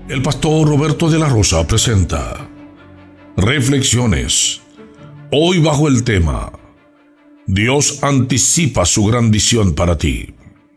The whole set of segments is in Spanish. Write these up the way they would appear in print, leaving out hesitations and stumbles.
El pastor Roberto de la Rosa presenta Reflexiones, hoy bajo el tema Dios anticipa su gran visión para ti.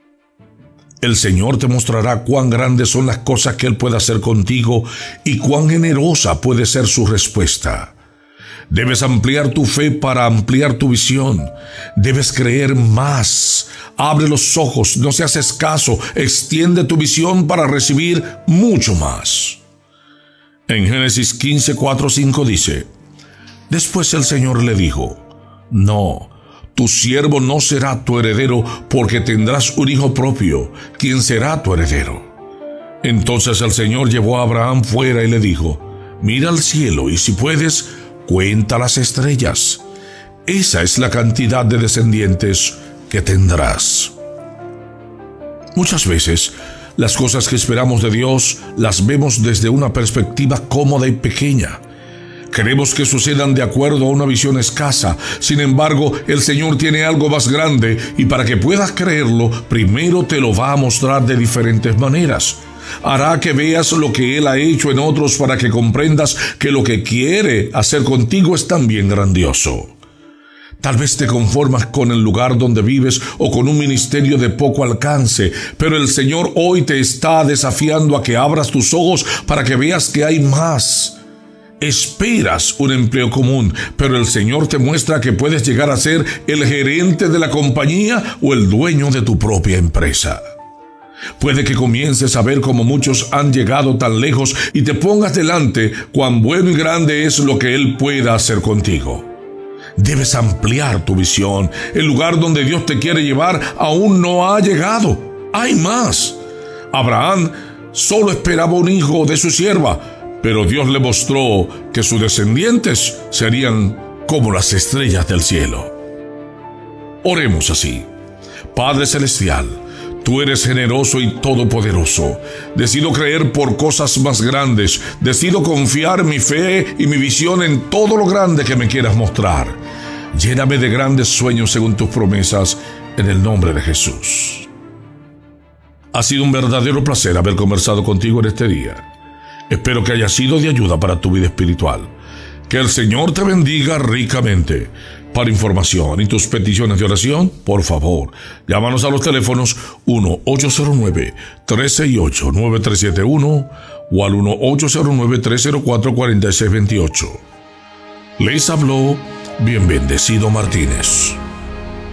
El Señor te mostrará cuán grandes son las cosas que Él puede hacer contigo y cuán generosa puede ser su respuesta. Debes ampliar tu fe para ampliar tu visión. Debes creer más. Abre los ojos, no seas escaso. Extiende tu visión para recibir mucho más. En Génesis 15, 4, 5 dice: Después el Señor le dijo: No, tu siervo no será tu heredero, porque tendrás un hijo propio, quien será tu heredero. Entonces el Señor llevó a Abraham fuera y le dijo: Mira al cielo y si puedes, cuenta las estrellas. Esa es la cantidad de descendientes que tendrás. Muchas veces, las cosas que esperamos de Dios las vemos desde una perspectiva cómoda y pequeña. Queremos que sucedan de acuerdo a una visión escasa. Sin embargo, el Señor tiene algo más grande y para que puedas creerlo, primero te lo va a mostrar de diferentes maneras. Hará que veas lo que Él ha hecho en otros para que comprendas que lo que quiere hacer contigo es también grandioso. Tal vez te conformas con el lugar donde vives o con un ministerio de poco alcance, pero el Señor hoy te está desafiando a que abras tus ojos para que veas que hay más. Esperas un empleo común, pero el Señor te muestra que puedes llegar a ser el gerente de la compañía o el dueño de tu propia empresa. Puede que comiences a ver cómo muchos han llegado tan lejos y te pongas delante cuán bueno y grande es lo que Él pueda hacer contigo. Debes ampliar tu visión. El lugar donde Dios te quiere llevar aún no ha llegado. Hay más. Abraham solo esperaba un hijo de su sierva, pero Dios le mostró que sus descendientes serían como las estrellas del cielo. Oremos así. Padre Celestial, Tú eres generoso y todopoderoso. Decido creer por cosas más grandes. Decido confiar mi fe y mi visión en todo lo grande que me quieras mostrar. Lléname de grandes sueños según tus promesas, en el nombre de Jesús. Ha sido un verdadero placer haber conversado contigo en este día. Espero que haya sido de ayuda para tu vida espiritual. Que el Señor te bendiga ricamente. Para información y tus peticiones de oración, por favor, llámanos a los teléfonos 1-809-368-9371 o al 1-809-304-4628. Les habló Bien Bendecido Martínez.